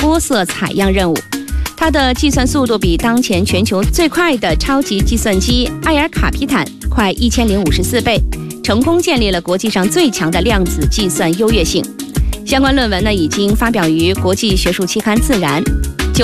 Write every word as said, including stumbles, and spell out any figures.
多色采样任务。它的计算速度比当前全球最快的超级计算机埃尔卡皮坦快一千零五十四倍，成功建立了国际上最强的量子计算优越性。相关论文呢已经发表于国际学术期刊《自然》。